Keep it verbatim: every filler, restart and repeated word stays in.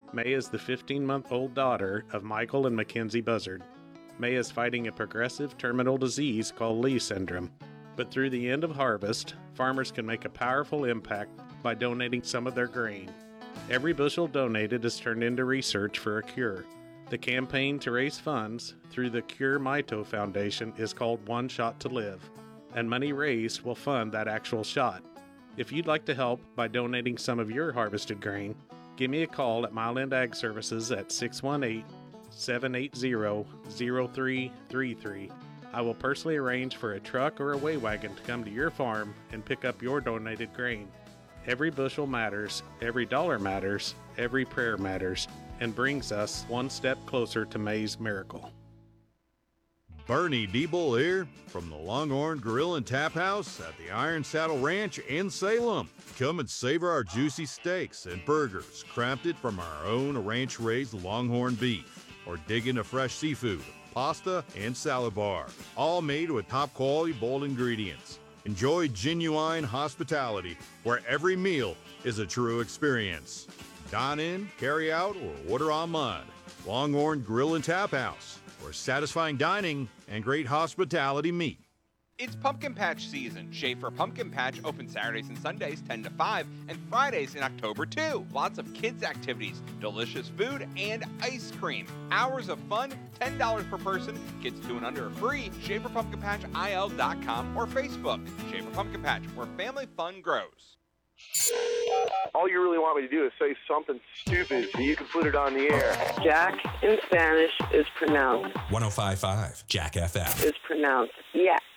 May is the fifteen-month-old daughter of Michael and Mackenzie Buzzard. May is fighting a progressive terminal disease called Lee syndrome. But through the end of harvest, farmers can make a powerful impact by donating some of their grain. Every bushel donated is turned into research for a cure. The campaign to raise funds through the Cure Mito Foundation is called One Shot to Live, and money raised will fund that actual shot. If you'd like to help by donating some of your harvested grain, give me a call at Miland Ag Services at six one eight, seven eight zero, zero three three three. I will personally arrange for a truck or a weigh wagon to come to your farm and pick up your donated grain. Every bushel matters, every dollar matters, every prayer matters, and brings us one step closer to May's miracle. Bernie Diebel here from the Longhorn Grill and Tap House at the Iron Saddle Ranch in Salem. Come and savor our juicy steaks and burgers crafted from our own ranch-raised Longhorn beef, or dig into fresh seafood, pasta, and salad bar, all made with top-quality bold ingredients. Enjoy genuine hospitality where every meal is a true experience. Dine in, carry out, or order online. Longhorn Grill and Tap House, where satisfying dining and great hospitality meet. It's Pumpkin Patch season. Schaefer Pumpkin Patch open Saturdays and Sundays ten to five and Fridays in October too. Lots of kids activities, delicious food, and ice cream. Hours of fun, ten dollars per person. Kids two and under are free. Schaefer Pumpkin Patch I L dot com or Facebook. Schaefer Pumpkin Patch, where family fun grows. All you really want me to do is say something stupid so you can put it on the air. Jack in Spanish is pronounced. one oh five point five Jack F M. Is pronounced yeah.